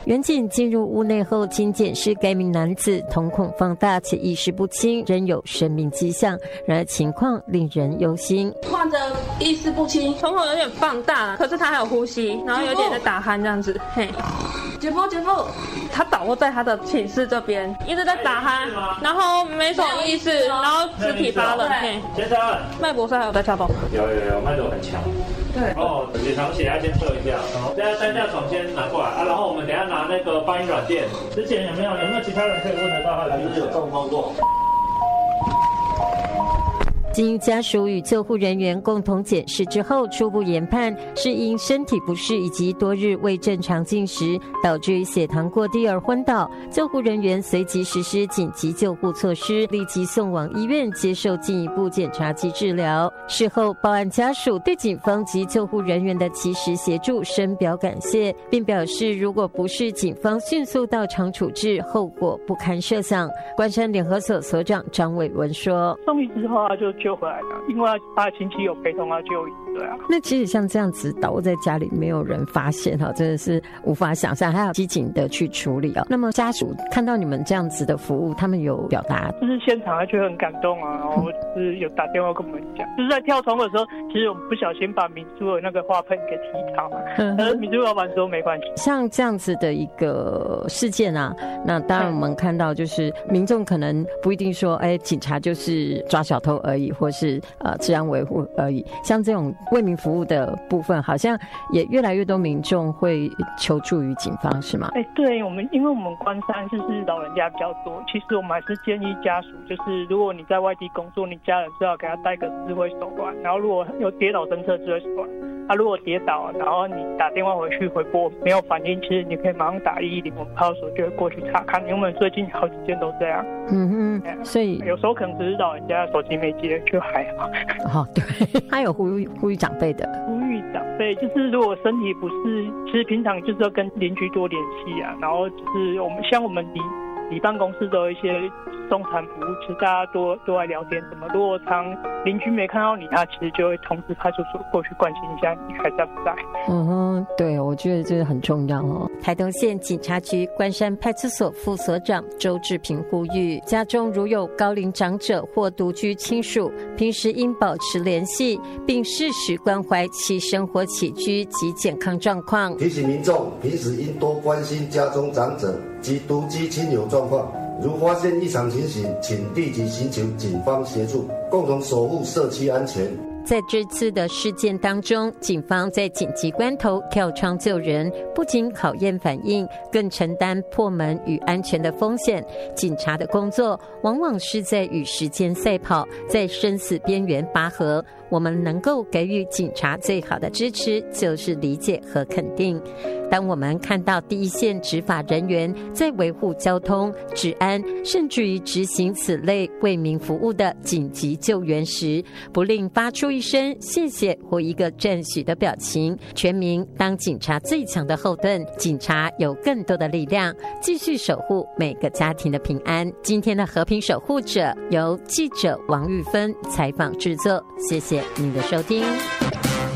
员警进入屋内后，经检视该名男子瞳孔放大且意识不清，仍有生命迹象，然而情况令人忧心。 患者意识不清， 瞳孔有点放大，可是他还有呼吸，然后有点在打鼾这样子。嘿， 姐夫， 他倒卧在他的寝室这边，一直在打鼾，然后没什么意识，然后肢体发冷。嘿， 先生， 脉搏上还有在跳动。 有，脉搏很强。对。哦，血糖血压先测一下，然后等下担架床先拿过来啊，然后我们等下拿那个发音软垫。之前有没有其他人可以问得到他的名字？有中风过？ 经家属与救护人员共同检视之后，初步研判是因身体不适以及多日未正常进食，导致血糖过低而昏倒。救护人员随即实施紧急救护措施，立即送往医院接受进一步检查及治疗。事后，报案家属对警方及救护人员的及时协助深表感谢，并表示如果不是警方迅速到场处置，后果不堪设想。关山联合所所长张伟文说：“ 送医之后他就救回来了，因为他的亲戚有陪同他就医。对啊， 那其实像这样子倒卧在家里没有人发现哈，真的是无法想象，还要机警的去处理啊。那么家属看到你们这样子的服务，他们有表达就是现场他觉得很感动啊，然后就是有打电话跟我们讲，就是在跳窗的时候，其实我们不小心把民宿的那个花盆给踢到，而民宿老板说没关系。像这样子的一个事件啊，那当然我们看到就是民众可能不一定说，警察就是抓小偷而已，或是治安维护而已，像这种为民服务的部分，好像也越来越多民众会求助于警方，是吗？对，因为我们关山就是老人家比较多，其实我们还是建议家属，就是如果你在外地工作，你家人最好给他带个智慧手环，然后如果有跌倒侦测智慧手环，如果跌倒，然后你打电话回去回拨没有反应，其实你可以马上打110，我们派出所就会过去查看，因为我们最近好几件都这样。所以有时候可能只是老人家手机没接，就还好。对，他有呼吁长辈的，呼吁长辈就是如果身体不适，其实平常就是要跟邻居多联系啊，然后就是我们离办公室都有一些送餐服务，其实大家多来聊天什么。如果邻居没看到你，他其实就会通知派出所过去关心一下你还在不在。对，我觉得这个很重要哦。台东县警察局关山派出所副所长周志平呼吁，家中如有高龄长者或独居亲属，平时应保持联系，并适时关怀其生活起居及健康状况。 提醒民众平时应多关心家中长者及独居亲友状况，如发现异常情形，请立即寻求警方协助，共同守护社区安全。 在这次的事件当中，警方在紧急关头跳窗救人，不仅考验反应，更承担破门与安全的风险。警察的工作往往是在与时间赛跑，在生死边缘拔河。我们能够给予警察最好的支持，就是理解和肯定。当我们看到第一线执法人员在维护交通、治安，甚至于执行此类为民服务的紧急救援时，不吝发出一声谢谢或一个赞许的表情，全民当警察最强的后盾，警察有更多的力量，继续守护每个家庭的平安。今天的和平守护者由记者王玉芬采访制作，谢谢您的收听。